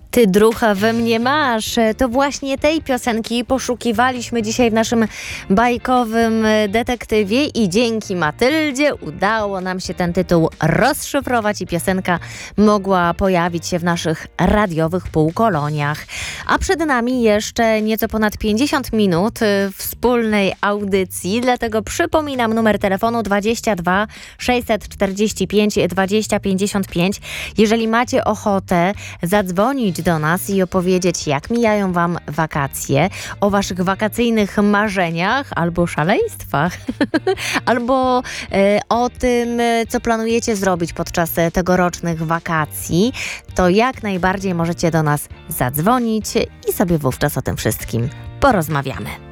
Ty drucha we mnie masz. To właśnie tej piosenki poszukiwaliśmy dzisiaj w naszym bajkowym detektywie i dzięki Matyldzie udało nam się ten tytuł rozszyfrować i piosenka mogła pojawić się w naszych radiowych półkoloniach. A przed nami jeszcze nieco ponad 50 minut wspólnej audycji, dlatego przypominam numer telefonu 22 645 20 55. Jeżeli macie ochotę zadzwonić do nas i opowiedzieć, jak mijają wam wakacje, o waszych wakacyjnych marzeniach albo szaleństwach, albo o tym, co planujecie zrobić podczas tegorocznych wakacji, to jak najbardziej możecie do nas zadzwonić i sobie wówczas o tym wszystkim porozmawiamy.